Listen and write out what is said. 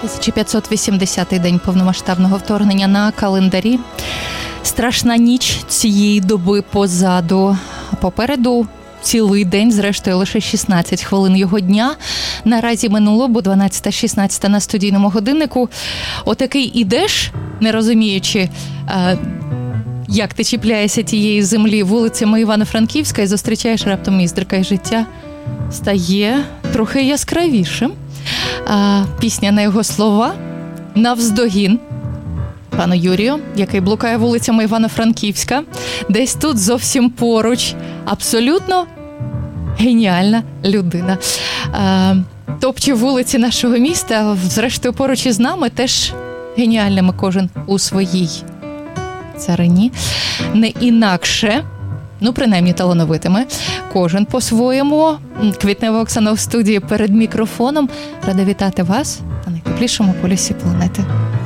1580-й день повномасштабного вторгнення на календарі. Страшна ніч цієї доби позаду. Попереду цілий день, зрештою, лише 16 хвилин його дня. Наразі минуло, бо 12:16 на студійному годиннику. Отакий ідеш, не розуміючи, як ти чіпляєшся тієї землі вулицями Івано-Франківська і зустрічаєш раптом іздрика, і життя стає трохи яскравішим. Пісня на його слова «Навздогін» пану Юрію, який блукає вулицями Івано-Франківська, десь тут зовсім поруч. Абсолютно геніальна людина. Топче вулиці нашого міста, зрештою поруч із нами, теж геніальними кожен у своїй царині. Не інакше, принаймні талановитими, кожен по-своєму. Квітнева Оксана в студії перед мікрофоном. Рада вітати вас на найтеплішому полюсі планети.